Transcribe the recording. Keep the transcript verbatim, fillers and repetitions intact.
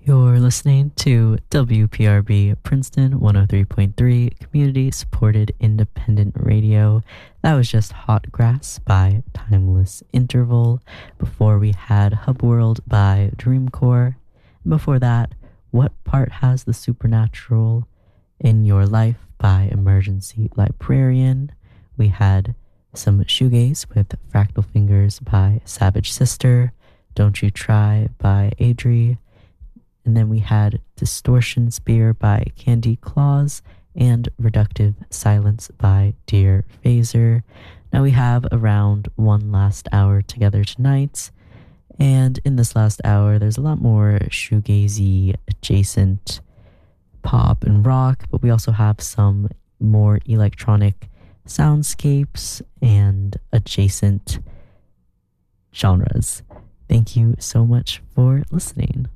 You're listening to W P R B Princeton one oh three point three Community Supported Independent Radio. That was just Hot Grass by Timeless Interval. Before we had Hub World by Dreamcore. And before that, What Part Has the Supernatural in Your Life by Emergency Librarian. We had some shoegaze with Fractal Fingers by Savage Sister. Don't You Try by Adri. And then we had Distortion Spear by Candy Claus and Reductive Silence by Dear Phaser. Now we have around one last hour together tonight. And in this last hour, there's a lot more shoegazy adjacent pop and rock, but we also have some more electronic soundscapes and adjacent genres. Thank you so much for listening.